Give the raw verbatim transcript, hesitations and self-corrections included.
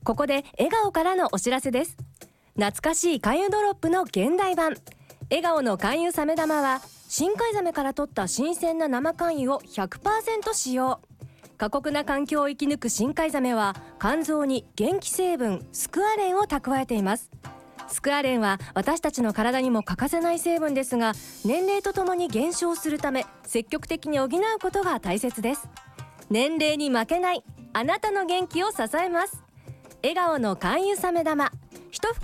ここで笑顔からのお知らせです。懐かしい肝油ドロップの現代版笑顔の肝油サメ玉は、深海ザメから取った新鮮な生肝油を ひゃくパーセント 使用。過酷な環境を生き抜く深海ザメは、肝臓に元気成分スクアレンを蓄えています。スクアレンは私たちの体にも欠かせない成分ですが、年齢とともに減少するため、積極的に補うことが大切です。年齢に負けないあなたの元気を支えます。笑顔の肝油サメ玉、一袋